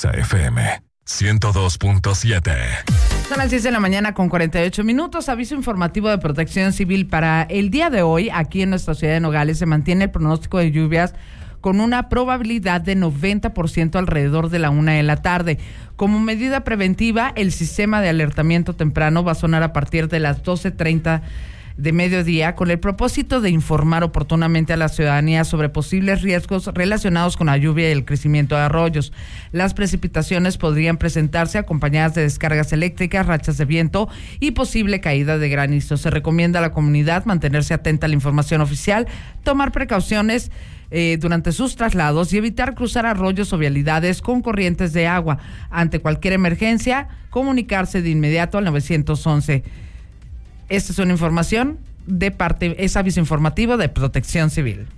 Exa FM 102.7. Son las 10 de la mañana con 48 minutos. Aviso informativo de Protección Civil. Para el día de hoy, aquí en nuestra ciudad de Nogales, se mantiene el pronóstico de lluvias con una probabilidad de 90% alrededor de la 1 de la tarde. Como medida preventiva, el sistema de alertamiento temprano va a sonar a partir de las 12:30 de mediodía, con el propósito de informar oportunamente a la ciudadanía sobre posibles riesgos relacionados con la lluvia y el crecimiento de arroyos. Las precipitaciones podrían presentarse acompañadas de descargas eléctricas, rachas de viento y posible caída de granizo. Se recomienda a la comunidad mantenerse atenta a la información oficial, tomar precauciones durante sus traslados y evitar cruzar arroyos o vialidades con corrientes de agua. Ante cualquier emergencia, comunicarse de inmediato al 911. Esta es una información es aviso informativo de Protección Civil.